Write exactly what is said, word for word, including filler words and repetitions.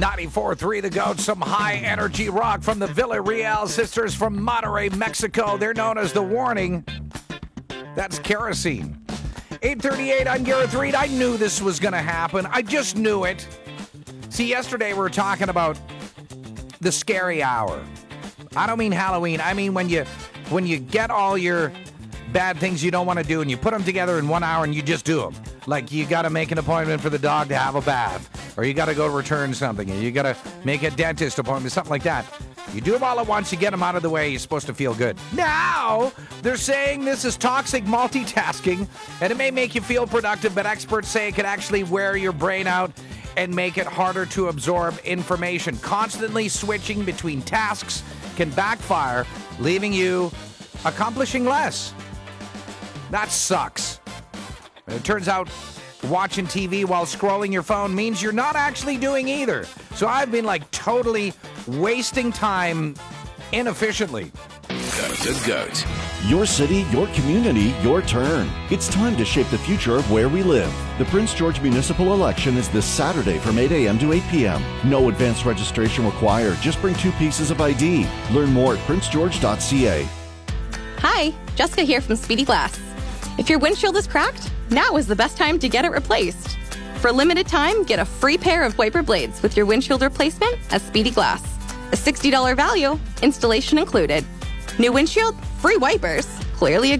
ninety-four three The Goat, some high-energy rock from the Villarreal sisters from Monterrey, Mexico. They're known as The Warning. That's Kerosene. eight thirty-eight, I'm Gareth Reed. I knew this was going to happen. I just knew it. See, yesterday we were talking about the scary hour. I don't mean Halloween. I mean when you when you get all your bad things you don't want to do and you put them together in one hour and you just do them. Like you got to make an appointment for the dog to have a bath, or you got to go return something, or you got to make a dentist appointment, something like that. You do them all at once, you get them out of the way, you're supposed to feel good. Now, they're saying this is toxic multitasking, and it may make you feel productive, but experts say it could actually wear your brain out and make it harder to absorb information. Constantly switching between tasks can backfire, leaving you accomplishing less. That sucks. And it turns out watching T V while scrolling your phone means you're not actually doing either. So I've been like totally wasting time inefficiently. The Goat. Your city, your community, your turn. It's time to shape the future of where we live. The Prince George municipal election is this Saturday from eight a.m. to eight p.m. No advance registration required. Just bring two pieces of I D. Learn more at prince george dot c a. Hi, Jessica here from Speedy Glass. If your windshield is cracked, now is the best time to get it replaced. For a limited time, get a free pair of wiper blades with your windshield replacement at Speedy Glass. A sixty dollars value, installation included. New windshield, free wipers. Clearly a